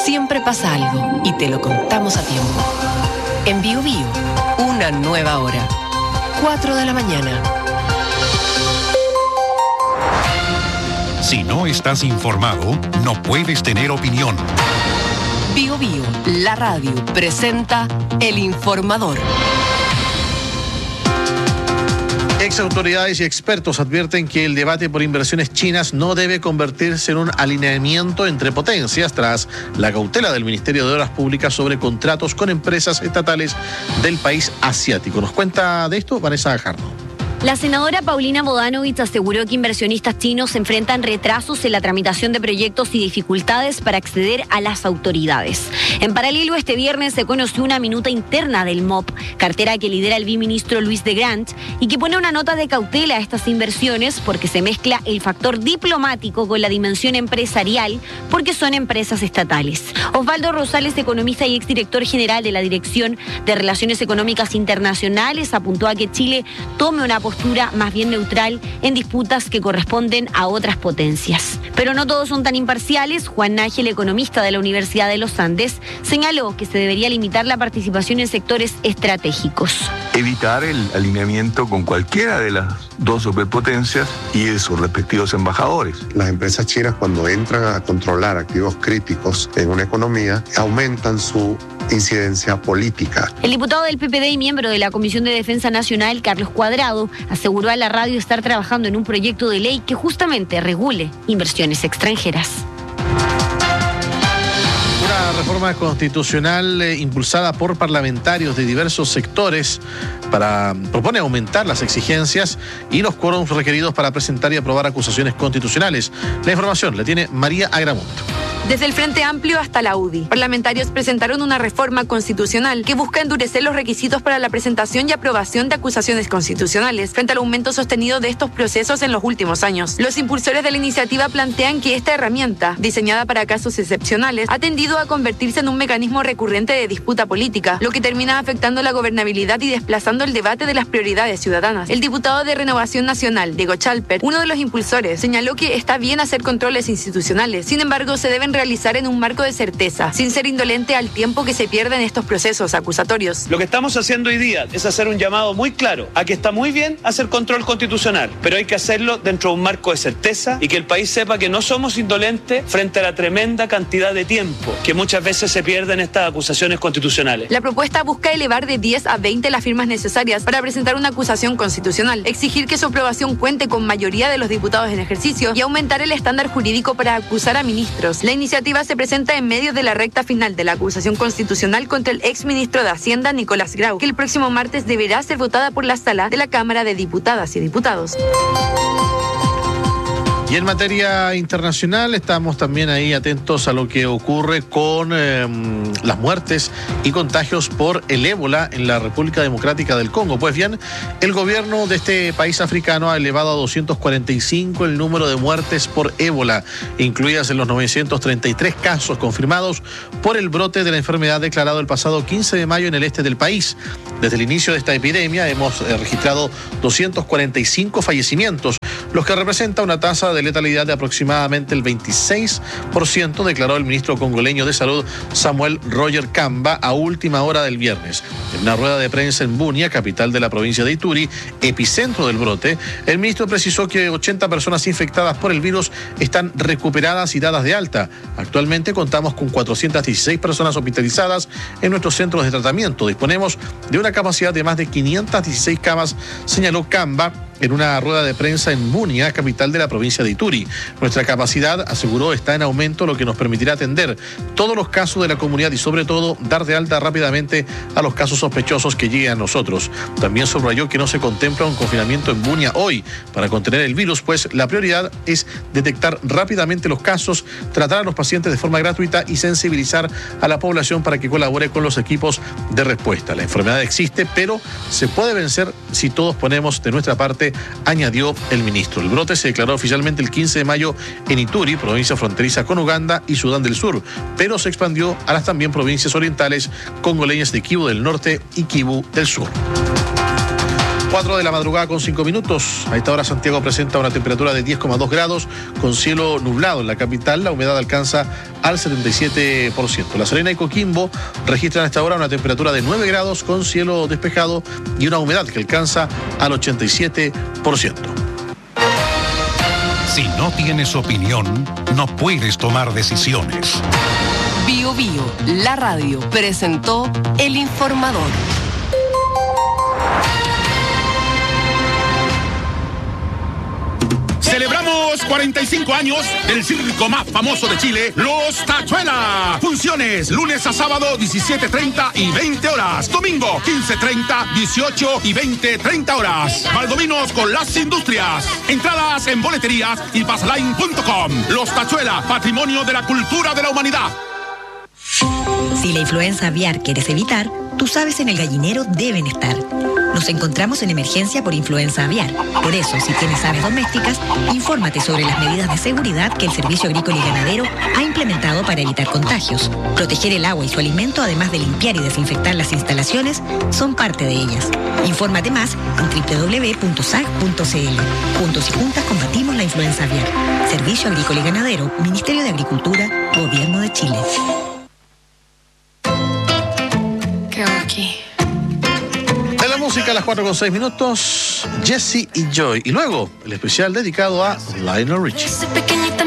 Siempre pasa algo y te lo contamos a tiempo. En Bio Bio, una nueva hora. 4 de la mañana. Si no estás informado, no puedes tener opinión. Bio Bio, la radio, presenta El Informador. Ex autoridades y expertos advierten que el debate por inversiones chinas no debe convertirse en un alineamiento entre potencias tras la cautela del Ministerio de Obras Públicas sobre contratos con empresas estatales del país asiático. Nos cuenta de esto Vanessa Jarno. La senadora Paulina Bodanovich aseguró que inversionistas chinos enfrentan retrasos en la tramitación de proyectos y dificultades para acceder a las autoridades. En paralelo, este viernes se conoció una minuta interna del MOP, cartera que lidera el viceministro Luis de Grant, y que pone una nota de cautela a estas inversiones porque se mezcla el factor diplomático con la dimensión empresarial porque son empresas estatales. Osvaldo Rosales, economista y exdirector general de la Dirección de Relaciones Económicas Internacionales, apuntó a que Chile tome una postura más bien neutral en disputas que corresponden a otras potencias. Pero no todos son tan imparciales. Juan Nájel, economista de la Universidad de los Andes, señaló que se debería limitar la participación en sectores estratégicos. Evitar el alineamiento con cualquiera de las dos superpotencias y de sus respectivos embajadores. Las empresas chinas, cuando entran a controlar activos críticos en una economía, aumentan su incidencia política. El diputado del PPD y miembro de la Comisión de Defensa Nacional, Carlos Cuadrado, aseguró a la radio estar trabajando en un proyecto de ley que justamente regule inversiones extranjeras. Una reforma constitucional impulsada por parlamentarios de diversos sectores propone aumentar las exigencias y los quórums requeridos para presentar y aprobar acusaciones constitucionales. La información la tiene María Agramunt. Desde el Frente Amplio hasta la UDI, parlamentarios presentaron una reforma constitucional que busca endurecer los requisitos para la presentación y aprobación de acusaciones constitucionales frente al aumento sostenido de estos procesos en los últimos años. Los impulsores de la iniciativa plantean que esta herramienta, diseñada para casos excepcionales, ha tendido a convertirse en un mecanismo recurrente de disputa política, lo que termina afectando la gobernabilidad y desplazando el debate de las prioridades ciudadanas. El diputado de Renovación Nacional, Diego Chalper, uno de los impulsores, señaló que está bien hacer controles institucionales, sin embargo se deben realizar en un marco de certeza, sin ser indolente al tiempo que se pierde en estos procesos acusatorios. Lo que estamos haciendo hoy día es hacer un llamado muy claro a que está muy bien hacer control constitucional, pero hay que hacerlo dentro de un marco de certeza y que el país sepa que no somos indolentes frente a la tremenda cantidad de tiempo que muchas veces se pierde en estas acusaciones constitucionales. La propuesta busca elevar de 10 a 20 las firmas necesarias para presentar una acusación constitucional, exigir que su aprobación cuente con mayoría de los diputados en ejercicio y aumentar el estándar jurídico para acusar a ministros. La iniciativa se presenta en medio de la recta final de la acusación constitucional contra el exministro de Hacienda, Nicolás Grau, que el próximo martes deberá ser votada por la sala de la Cámara de Diputadas y Diputados. Y en materia internacional estamos también ahí atentos a lo que ocurre con las muertes y contagios por el ébola en la República Democrática del Congo. Pues bien, el gobierno de este país africano ha elevado a 245 el número de muertes por ébola, incluidas en los 933 casos confirmados por el brote de la enfermedad declarado el pasado 15 de mayo en el este del país. Desde el inicio de esta epidemia hemos registrado 245 fallecimientos, los que representan una tasa de letalidad de aproximadamente el 26%, declaró el ministro congoleño de Salud, Samuel Roger Kamba, a última hora del viernes. En una rueda de prensa en Bunia, capital de la provincia de Ituri, epicentro del brote, el ministro precisó que 80 personas infectadas por el virus están recuperadas y dadas de alta. Actualmente contamos con 416 personas hospitalizadas en nuestros centros de tratamiento. Disponemos de una capacidad de más de 516 camas, señaló Kamba en una rueda de prensa en Bunia, capital de la provincia de Ituri. Nuestra capacidad, aseguró, está en aumento, lo que nos permitirá atender todos los casos de la comunidad y sobre todo dar de alta rápidamente a los casos sospechosos que lleguen a nosotros. También subrayó que no se contempla un confinamiento en Bunia hoy para contener el virus, pues la prioridad es detectar rápidamente los casos, tratar a los pacientes de forma gratuita y sensibilizar a la población para que colabore con los equipos de respuesta. La enfermedad existe, pero se puede vencer si todos ponemos de nuestra parte, añadió el ministro. El brote se declaró oficialmente el 15 de mayo en Ituri, provincia fronteriza con Uganda y Sudán del Sur, pero se expandió a las también provincias orientales congoleñas de Kivu del Norte y Kivu del Sur. 4 de la madrugada con 5 minutos. A esta hora Santiago presenta una temperatura de 10,2 grados con cielo nublado en la capital. La humedad alcanza al 77%. La Serena y Coquimbo registran a esta hora una temperatura de 9 grados con cielo despejado y una humedad que alcanza al 87%. Si no tienes opinión, no puedes tomar decisiones. Bio Bio, la radio, presentó El Informador. Celebramos 45 años del circo más famoso de Chile, Los Tachuela. Funciones lunes a sábado 17:30 y 20 horas. Domingo 15:30, 18 y 20:30 horas. Valdominos con las industrias. Entradas en boleterías y pasaline.com. Los Tachuela, patrimonio de la cultura de la humanidad. Si la influenza aviar quieres evitar, tus aves en el gallinero deben estar. Nos encontramos en emergencia por influenza aviar. Por eso, si tienes aves domésticas, infórmate sobre las medidas de seguridad que el Servicio Agrícola y Ganadero ha implementado para evitar contagios. Proteger el agua y su alimento, además de limpiar y desinfectar las instalaciones, son parte de ellas. Infórmate más en www.sag.cl. Juntos y juntas combatimos la influenza aviar. Servicio Agrícola y Ganadero, Ministerio de Agricultura, Gobierno de Chile. ¿Qué hago aquí? En la música a las 4:06 minutos, Jesse y Joy. Y luego el especial dedicado a Lionel Richie.